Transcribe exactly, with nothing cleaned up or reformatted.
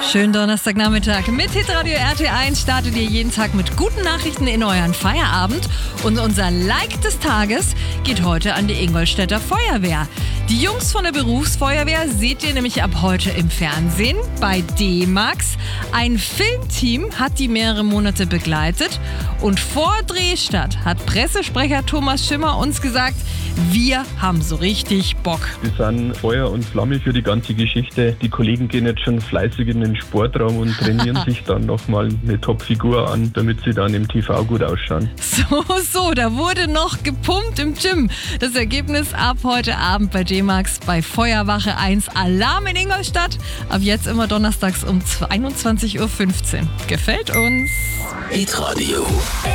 Schönen Donnerstagnachmittag mit Hitradio R T eins startet ihr jeden Tag mit guten Nachrichten in euren Feierabend. Und unser Like des Tages geht heute an die Ingolstädter Feuerwehr. Die Jungs von der Berufsfeuerwehr seht ihr nämlich ab heute im Fernsehen bei D-Max. Ein Filmteam hat die mehrere Monate begleitet. Und vor Drehstart hat Pressesprecher Thomas Schimmer uns gesagt, wir haben so richtig Bock. Wir sind Feuer und Flamme für die ganze Geschichte. Die Kollegen gehen jetzt schon fleißig in den Sportraum und trainieren sich dann nochmal eine Top-Figur an, damit sie dann im T V gut ausschauen. So, so, da wurde noch gepumpt im Gym. Das Ergebnis ab heute Abend bei D-Max bei Feuerwache eins Alarm in Ingolstadt. Ab jetzt immer donnerstags um einundzwanzig Uhr fünfzehn. Gefällt uns? Hitradio.